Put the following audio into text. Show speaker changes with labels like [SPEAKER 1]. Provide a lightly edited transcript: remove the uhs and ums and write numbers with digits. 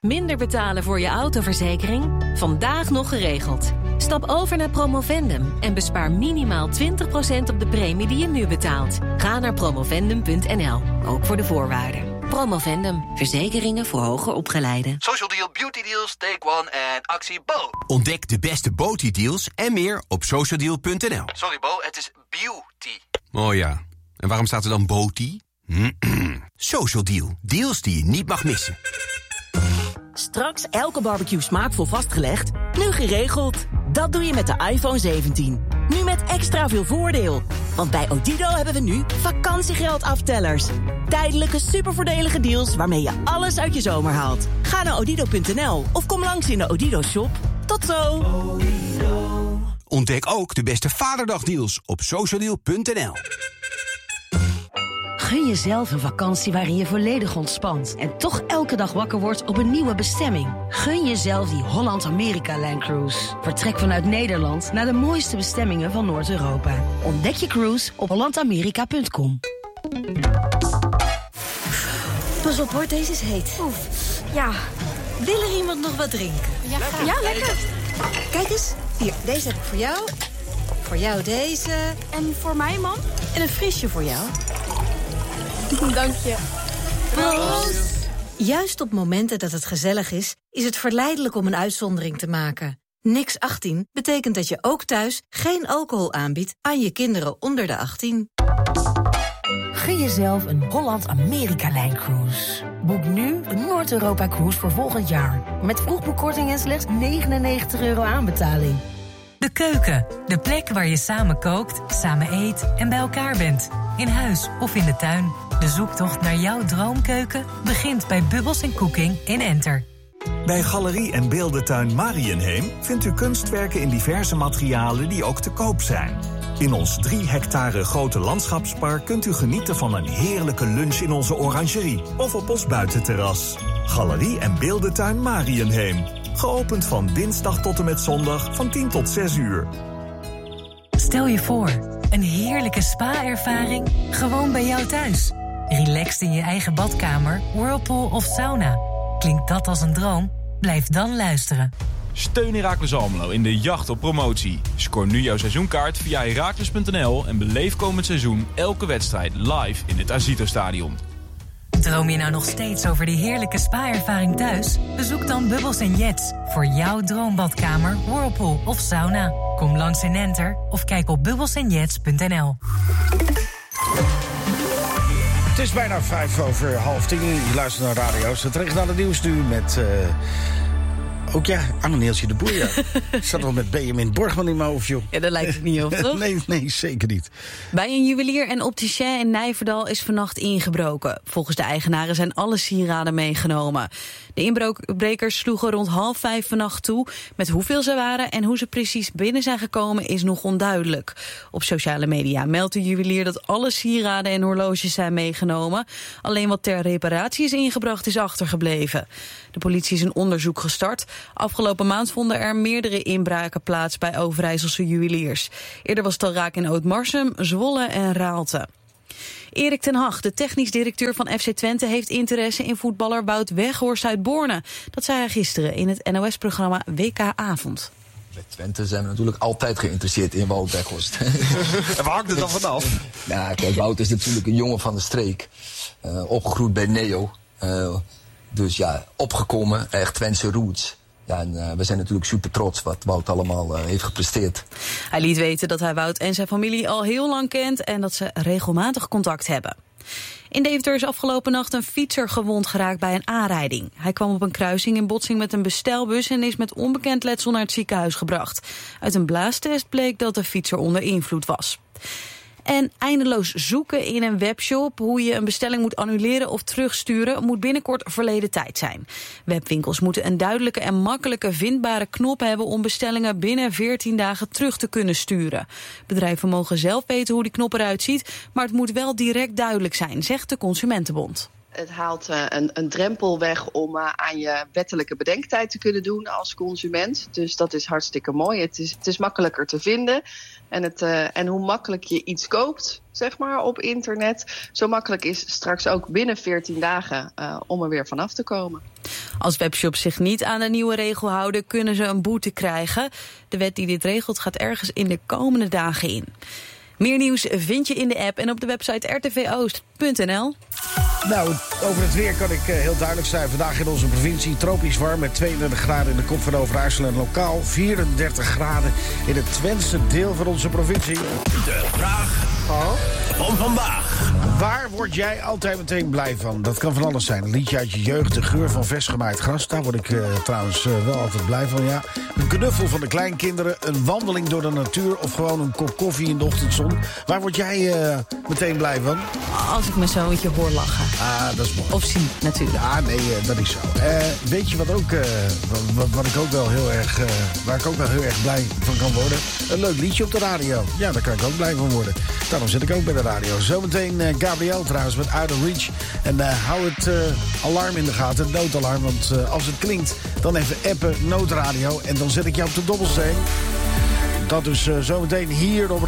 [SPEAKER 1] Minder betalen voor je autoverzekering? Vandaag nog geregeld. Stap over naar Promovendum en bespaar minimaal 20% op de premie die je nu betaalt. Ga naar promovendum.nl, ook voor de voorwaarden. Promovendum, verzekeringen voor hoger opgeleiden.
[SPEAKER 2] Social Deal, Beauty Deals, Take One en actie Bo.
[SPEAKER 3] Ontdek de beste Beauty deals en meer op socialdeal.nl.
[SPEAKER 2] Sorry Bo, het is beauty.
[SPEAKER 3] Oh ja, en waarom staat er dan Beauty? Social Deal, deals die je niet mag missen.
[SPEAKER 4] Straks elke barbecue smaakvol vastgelegd, nu geregeld. Dat doe je met de iPhone 17. Nu met extra veel voordeel. Want bij Odido hebben we nu vakantiegeldaftellers. Tijdelijke supervoordelige deals waarmee je alles uit je zomer haalt. Ga naar odido.nl of kom langs in de Odido shop. Tot zo!
[SPEAKER 3] Ontdek ook de beste Vaderdagdeals op socialdeal.nl.
[SPEAKER 5] Gun jezelf een vakantie waarin je volledig ontspant en toch elke dag wakker wordt op een nieuwe bestemming. Gun jezelf die Holland-Amerika-Line-cruise. Vertrek vanuit Nederland naar de mooiste bestemmingen van Noord-Europa. Ontdek je cruise op hollandamerika.com.
[SPEAKER 6] Pas op hoor, deze is heet. Oef, ja. Wil er iemand nog wat drinken? Ja, lekker. Kijk eens, hier, deze heb ik voor jou. Voor jou deze. En voor mij, man? En een frisje voor jou. Dank je. Proost. Juist op momenten dat het gezellig is het verleidelijk om een uitzondering te maken. Niks 18 betekent dat je ook thuis geen alcohol aanbiedt aan je kinderen onder de 18.
[SPEAKER 5] Gun jezelf een Holland-Amerika-Line-cruise. Boek nu een Noord-Europa-cruise voor volgend jaar. Met vroegboekkorting en slechts €99 aanbetaling.
[SPEAKER 7] De keuken, de plek waar je samen kookt, samen eet en bij elkaar bent. In huis of in de tuin. De zoektocht naar jouw droomkeuken begint bij Bubbles & Cooking in Enter.
[SPEAKER 8] Bij Galerie en Beeldentuin Marienheem vindt u kunstwerken in diverse materialen die ook te koop zijn. In ons 3 hectare grote landschapspark kunt u genieten van een heerlijke lunch in onze orangerie of op ons buitenterras. Galerie en Beeldentuin Marienheem. Geopend van dinsdag tot en met zondag van 10 tot 6 uur.
[SPEAKER 7] Stel je voor, een heerlijke spa-ervaring gewoon bij jou thuis. Relaxed in je eigen badkamer, whirlpool of sauna. Klinkt dat als een droom? Blijf dan luisteren.
[SPEAKER 9] Steun Heracles Almelo in de jacht op promotie. Scoor nu jouw seizoenkaart via Heracles.nl en beleef komend seizoen elke wedstrijd live in het Azito-stadion.
[SPEAKER 7] Droom je nou nog steeds over die heerlijke spa-ervaring thuis? Bezoek dan Bubbles & Jets voor jouw droombadkamer, whirlpool of sauna. Kom langs in Enter of kijk op bubbelsandjets.nl.
[SPEAKER 10] Het is bijna 9:05. Je luistert naar radio's. Het regionale nieuws nu met... Ook ja, Anne-Neeltje de Boer. Ja. Ik zat nog met Benjamin Borgman in mijn hoofd, joh.
[SPEAKER 11] Ja, daar lijkt het niet op, toch?
[SPEAKER 10] Nee, zeker niet.
[SPEAKER 11] Bij een juwelier en opticien in Nijverdal is vannacht ingebroken. Volgens de eigenaren zijn alle sieraden meegenomen. De inbrekers sloegen rond 4:30 vannacht toe. Met hoeveel ze waren en hoe ze precies binnen zijn gekomen is nog onduidelijk. Op sociale media meldt de juwelier dat alle sieraden en horloges zijn meegenomen. Alleen wat ter reparatie is ingebracht is achtergebleven. De politie is een onderzoek gestart. Afgelopen maand vonden er meerdere inbraken plaats bij Overijsselse juweliers. Eerder was het al raak in Oud-Marsum, Zwolle en Raalte. Erik ten Hag, de technisch directeur van FC Twente, heeft interesse in voetballer Wout Weghorst uit Borne. Dat zei hij gisteren in het NOS-programma WK Avond.
[SPEAKER 12] Bij Twente zijn we natuurlijk altijd geïnteresseerd in Wout Weghorst.
[SPEAKER 10] En waar hangt het dan vanaf?
[SPEAKER 12] Ja, kijk, Wout is natuurlijk een jongen van de streek. Opgegroeid bij Neo. Dus ja, opgekomen, echt Twentse roots. Ja, en we zijn natuurlijk super trots wat Wout allemaal heeft gepresteerd.
[SPEAKER 11] Hij liet weten dat hij Wout en zijn familie al heel lang kent en dat ze regelmatig contact hebben. In Deventer is afgelopen nacht een fietser gewond geraakt bij een aanrijding. Hij kwam op een kruising in botsing met een bestelbus en is met onbekend letsel naar het ziekenhuis gebracht. Uit een blaastest bleek dat de fietser onder invloed was. En eindeloos zoeken in een webshop hoe je een bestelling moet annuleren of terugsturen moet binnenkort verleden tijd zijn. Webwinkels moeten een duidelijke en makkelijke vindbare knop hebben om bestellingen binnen 14 dagen terug te kunnen sturen. Bedrijven mogen zelf weten hoe die knop eruit ziet, maar het moet wel direct duidelijk zijn, zegt de Consumentenbond.
[SPEAKER 13] Het haalt een drempel weg om aan je wettelijke bedenktijd te kunnen doen als consument. Dus dat is hartstikke mooi. Het is makkelijker te vinden. En hoe makkelijk je iets koopt, zeg maar, op internet, zo makkelijk is straks ook binnen 14 dagen om er weer vanaf te komen.
[SPEAKER 11] Als webshops zich niet aan de nieuwe regel houden, kunnen ze een boete krijgen. De wet die dit regelt gaat ergens in de komende dagen in. Meer nieuws vind je in de app en op de website rtvoost.nl.
[SPEAKER 10] Nou, over het weer kan ik heel duidelijk zijn. Vandaag in onze provincie tropisch warm met 32 graden in de kop van Overijssel en lokaal 34 graden in het Twentse deel van onze provincie.
[SPEAKER 14] De vraag van vandaag.
[SPEAKER 10] Waar word jij altijd meteen blij van? Dat kan van alles zijn. Een liedje uit je jeugd, de geur van vers gemaaid gras. Daar word ik trouwens wel altijd blij van, ja. Een knuffel van de kleinkinderen, een wandeling door de natuur of gewoon een kop koffie in de ochtendzon. Waar word jij meteen blij van?
[SPEAKER 11] Als ik mijn zoontje hoor lachen.
[SPEAKER 10] Ah, dat is mooi.
[SPEAKER 11] Of zie, natuurlijk.
[SPEAKER 10] Ja, nee, dat is zo. Weet je wat ook, wat ik ook wel heel erg, waar ik ook wel heel erg blij van kan worden? Een leuk liedje op de radio. Ja, daar kan ik ook blij van worden. Daarom zit ik ook bij de radio. Zometeen Gabriel trouwens met Out of Reach. En hou het alarm in de gaten, het noodalarm. Want als het klinkt, dan even appen, noodradio. En dan zet ik jou op de dobbelsteen. Dat dus zometeen hier op